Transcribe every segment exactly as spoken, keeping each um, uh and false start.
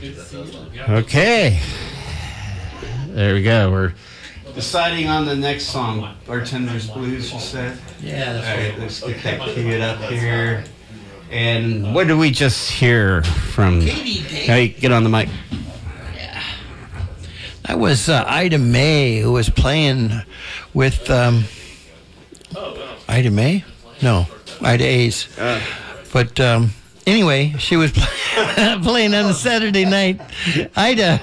Okay. There we go. We're deciding on the next song. Bartender's Blues, you said? Yeah, that's All right, let's get that queued up here. And what did we just hear from? Katie Day. Hey, get on the mic. That was uh, Ida May, who was playing with um, Ida May? No, Ida A's. Uh, But um, anyway, she was play- playing on a Saturday night. Ida.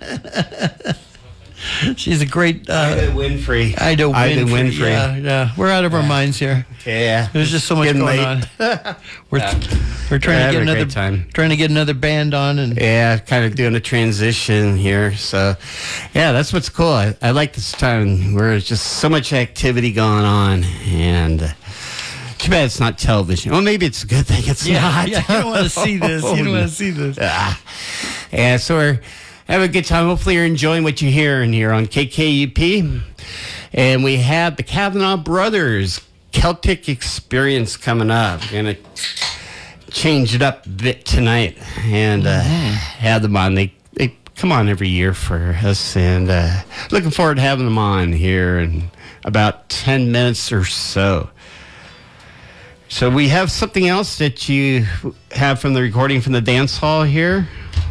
She's a great... Uh, Ida Winfrey. Ida Winfrey. Ida Winfrey. Yeah, yeah. We're out of our minds here. Yeah. There's just so much Getting going late. on. We're Yeah. we're trying We're to get having a another great time. trying to get another band on, and Yeah, kind of doing a transition here. So, yeah, that's what's cool. I, I like this time where there's just so much activity going on. And uh, too bad it's not television. Well, maybe it's a good thing it's yeah, not. yeah. You don't want to see this. You don't want to see this. Ah. Yeah, so we're having a good time. Hopefully you're enjoying what you hear in here on K K U P. And we have the Kavanaugh Brothers Celtic Experience coming up. We're going to change it up a bit tonight and uh, have them on. They, they come on every year for us, and uh, looking forward to having them on here in about ten minutes or so. So we have something else that you have from the recording from the dance hall here.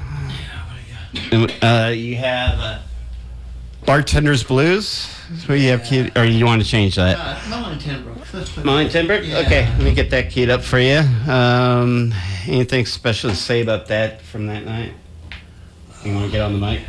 Uh, you have uh, Bartender's Blues. So you have keyed, or you want to change that? Uh, Melon Tenbrook. Mine timber? Yeah. Okay, let me get that keyed up for you. Um, anything special to say about that from that night? You want to get on the mic?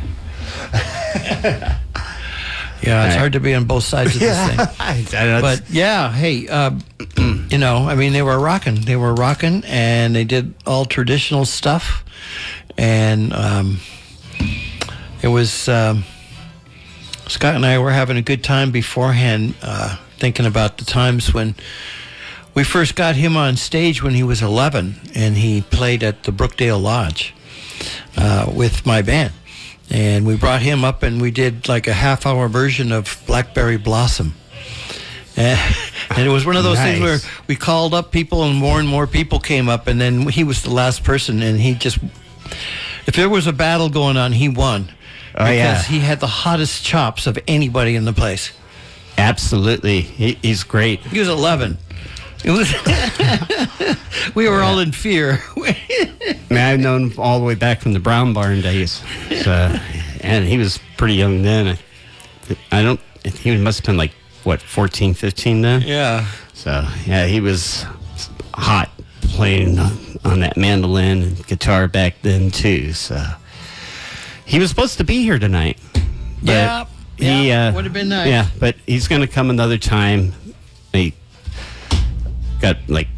Yeah, it's Right. hard to be on both sides of this thing. I, I, But yeah, hey, uh, you know, I mean, they were rocking. They were rocking, and they did all traditional stuff, and um, it was um, Scott and I were having a good time beforehand, uh, thinking about the times when we first got him on stage when he was eleven, and he played at the Brookdale Lodge uh, with my band. And we brought him up, and we did like a half-hour version of Blackberry Blossom. And, and it was one of those things Nice. where we called up people, and more and more people came up, and then he was the last person, and he just... If there was a battle going on, he won. Oh, because yeah. he had the hottest chops of anybody in the place. absolutely. He, he's great. He was eleven. It was... we were all in fear. I mean, I've known him all the way back from the Brown Barn days. So, and he was pretty young then. I, I don't... He must have been like, what, fourteen, fifteen then? Yeah. So, yeah, he was hot playing on, on that mandolin and guitar back then, too. So, he was supposed to be here tonight. but Yeah. He, yeah. uh, Would have been nice. Yeah, but he's going to come another time. He got, like,